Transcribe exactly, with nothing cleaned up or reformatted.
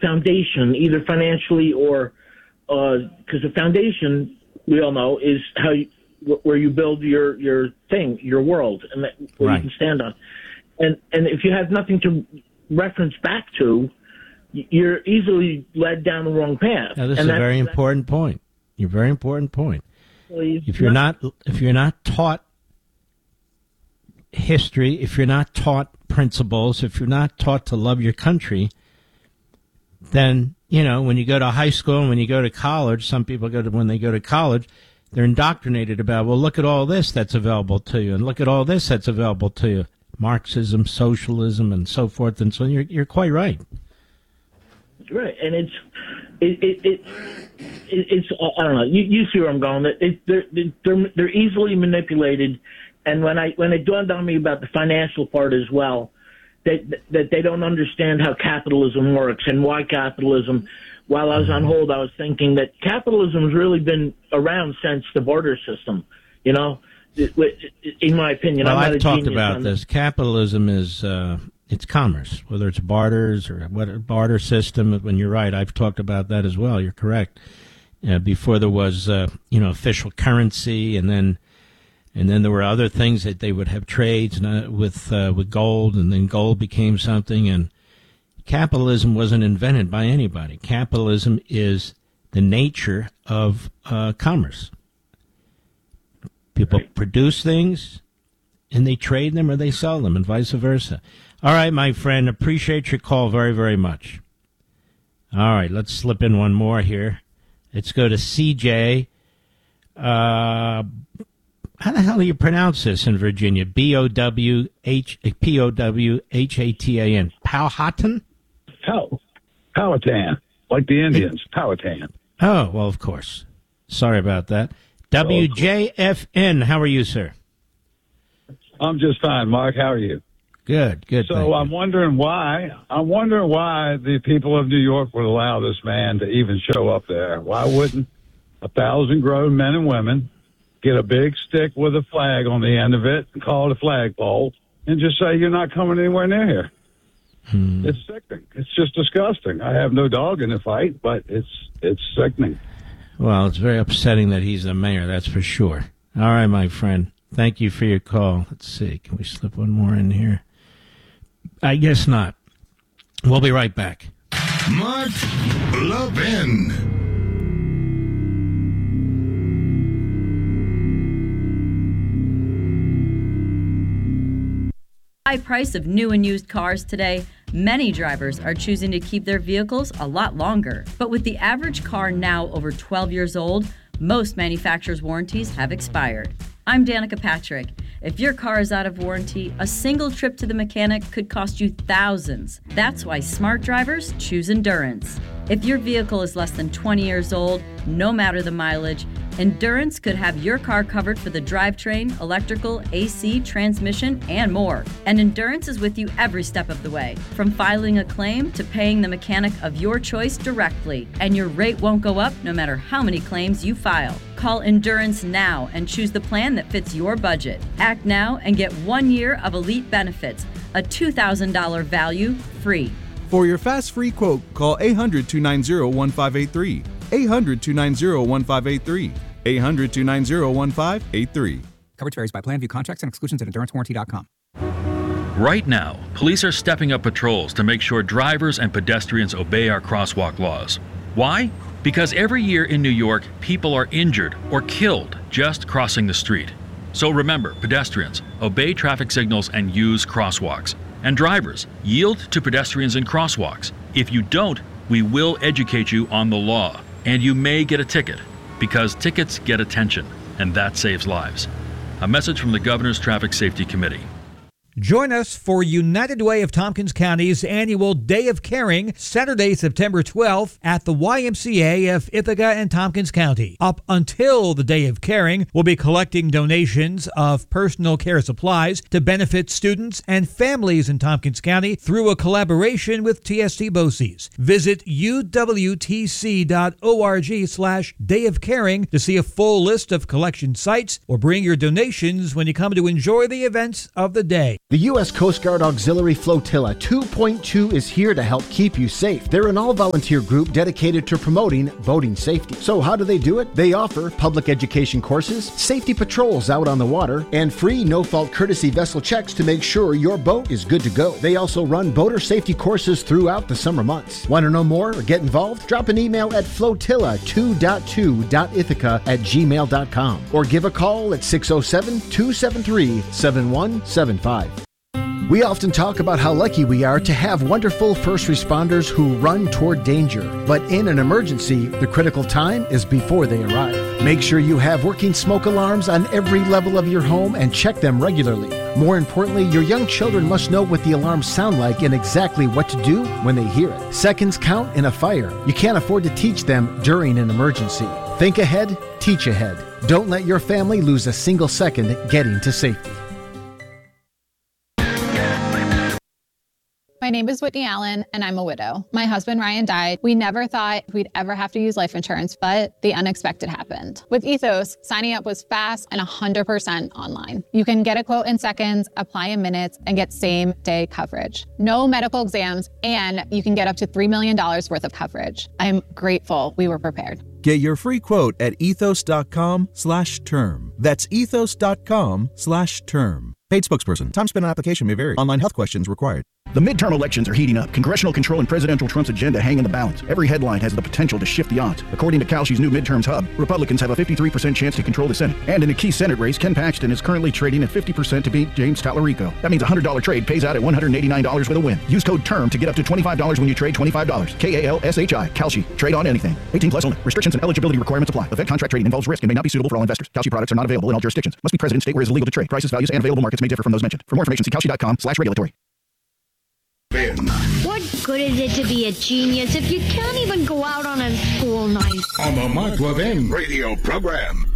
foundation, either financially or because uh, the foundation, we all know, is how you, where you build your, your thing, your world, and that, where right. you can stand on. And and if you have nothing to reference back to, you're easily led down the wrong path. Now, this and is a very important point. You're very important point. Well, if you're not, not if you're not taught history, if you're not taught principles, if you're not taught to love your country, then, you know, when you go to high school and when you go to college, some people go to, when they go to college, they're indoctrinated about, well, look at all this that's available to you, and look at all this that's available to you. Marxism, socialism, and so forth, and so you're you're quite right. Right, and it's it it, it, it it's I don't know. You, you see where I'm going. It, they're they're they're easily manipulated, and when I when it dawned on me about the financial part as well, that that they don't understand how capitalism works and why capitalism. While I was on hold, I was thinking that capitalism has really been around since the barter system. You know. In my opinion, well, I'm not I've a talked genius about on this. Capitalism is uh, it's commerce, whether it's barters or what barter system. When you're right, I've talked about that as well. You're correct. Uh, before there was, uh, you know, official currency, and then and then there were other things that they would have trades with uh, with gold, and then gold became something. And capitalism wasn't invented by anybody. Capitalism is the nature of uh, commerce. People right. produce things, and they trade them or they sell them, and vice versa. All right, my friend, appreciate your call very, very much. All right, let's slip in one more here. Let's go to C J. Uh, how the hell do you pronounce this in Virginia? B O W H P O W H A T A N. Powhatan? Pow. Powhatan. Like the Indians. Powhatan. Oh, well, of course. Sorry about that. W J F N, how are you, sir? I'm just fine, Mark. How are you? Good, good. So I'm wondering why. I'm wondering why the people of New York would allow this man to even show up there. Why wouldn't a thousand grown men and women get a big stick with a flag on the end of it and call it a flagpole and just say you're not coming anywhere near here? Hmm. It's sickening. It's just disgusting. I have no dog in the fight, but it's it's sickening. Well, it's very upsetting that he's the mayor, that's for sure. All right, my friend. Thank you for your call. Let's see. Can we slip one more in here? I guess not. We'll be right back. Mark Levin. High price of new and used cars today, many drivers are choosing to keep their vehicles a lot longer. But with the average car now over twelve years old, most manufacturers' warranties have expired. I'm Danica Patrick. If your car is out of warranty, a single trip to the mechanic could cost you thousands. That's why smart drivers choose Endurance. If your vehicle is less than twenty years old, no matter the mileage, Endurance could have your car covered for the drivetrain, electrical, A C, transmission, and more. And Endurance is with you every step of the way, from filing a claim to paying the mechanic of your choice directly. And your rate won't go up no matter how many claims you file. Call Endurance now and choose the plan that fits your budget. Act now and get one year of elite benefits, a two thousand dollars value free. For your fast free quote, call eight hundred, two nine zero, one five eight three. eight hundred, two nine zero, one five eight three. eight hundred, two nine zero, one five eight three. Coverage varies by plan. View contracts and exclusions at endurance warranty dot com. Right now, police are stepping up patrols to make sure drivers and pedestrians obey our crosswalk laws. Why? Because every year in New York, people are injured or killed just crossing the street. So remember, pedestrians, obey traffic signals and use crosswalks. And drivers, yield to pedestrians in crosswalks. If you don't, we will educate you on the law, and you may get a ticket, because tickets get attention, and that saves lives. A message from the Governor's Traffic Safety Committee. Join us for United Way of Tompkins County's annual Day of Caring, Saturday, September twelfth, at the Y M C A of Ithaca and Tompkins County. Up until the Day of Caring, we'll be collecting donations of personal care supplies to benefit students and families in Tompkins County through a collaboration with T S C BOCES. Visit U W T C dot org slash Day of Caring to see a full list of collection sites, or bring your donations when you come to enjoy the events of the day. The U S Coast Guard Auxiliary Flotilla two point two is here to help keep you safe. They're an all-volunteer group dedicated to promoting boating safety. So how do they do it? They offer public education courses, safety patrols out on the water, and free no-fault courtesy vessel checks to make sure your boat is good to go. They also run boater safety courses throughout the summer months. Want to know more or get involved? Drop an email at flotilla two point two dot ithaca at gmail dot com or give a call at six oh seven, two seven three, seven one seven five. We often talk about how lucky we are to have wonderful first responders who run toward danger. But in an emergency, the critical time is before they arrive. Make sure you have working smoke alarms on every level of your home and check them regularly. More importantly, your young children must know what the alarms sound like and exactly what to do when they hear it. Seconds count in a fire. You can't afford to teach them during an emergency. Think ahead, teach ahead. Don't let your family lose a single second getting to safety. My name is Whitney Allen, and I'm a widow. My husband, Ryan, died. We never thought we'd ever have to use life insurance, but the unexpected happened. With Ethos, signing up was fast and one hundred percent online. You can get a quote in seconds, apply in minutes, and get same-day coverage. No medical exams, and you can get up to three million dollars worth of coverage. I'm grateful we were prepared. Get your free quote at ethos.com slash term. That's ethos.com slash term. Paid spokesperson. Time spent on application may vary. Online health questions required. The midterm elections are heating up. Congressional control and presidential Trump's agenda hang in the balance. Every headline has the potential to shift the odds. According to Kalshi's new midterms hub, Republicans have a fifty-three percent chance to control the Senate. And in a key Senate race, Ken Paxton is currently trading at fifty percent to beat James Tallarico. That means a one hundred dollars trade pays out at one hundred eighty-nine dollars with a win. Use code TERM to get up to twenty-five dollars when you trade twenty-five dollars. K A L S H I. Kalshi. Trade on anything. eighteen plus only. Restrictions and eligibility requirements apply. Event contract trading involves risk and may not be suitable for all investors. Kalshi products are not available in all jurisdictions. Must be present in state where it is illegal to trade. Prices, values, and available markets may differ from those mentioned. For more information, see kalshi.com slash regulatory. What good is it to be a genius if you can't even go out on a school night? On the Mark Levin radio program.